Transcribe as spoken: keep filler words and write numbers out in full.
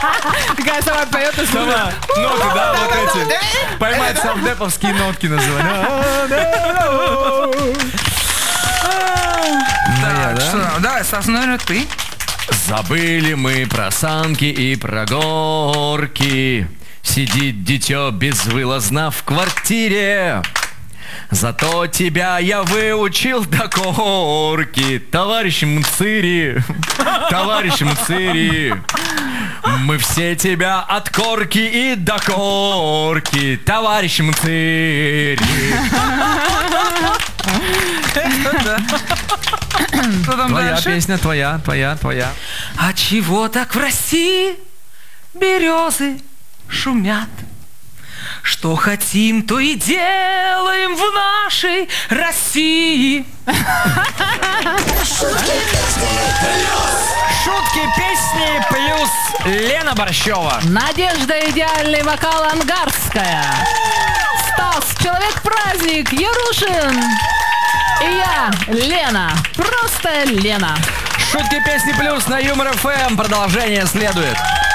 Такая сама поет и слушает. Ноты, да, вот эти. Поймать совдеповские нотки называют. Так, что, давай, Стас, наверное, ты. Забыли мы про санки и про горки. Сидит дитё безвылазно в квартире. Зато тебя я выучил до корки. Товарищ Мцири, товарищ Мцири, мы все тебя от корки и до корки. Товарищ Мцири. Что там Твоя дальше? песня, твоя, твоя, твоя. А чего так в России березы шумят? Что хотим, то и делаем в нашей России. Шутки, песни плюс Лена Борщева. Надежда, идеальный вокал Ангарская. Стас, человек-праздник, Ярушин. И я, Лена, просто Лена. Шутки, песни плюс на Юмор ФМ. Продолжение следует.